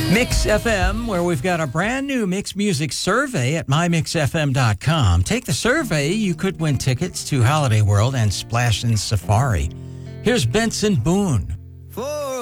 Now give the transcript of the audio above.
Mix FM, where we've got a brand new Mix Music survey at mymixfm.com. Take the survey, you could win tickets to Holiday World and Splash in Safari. Here's Benson Boone. For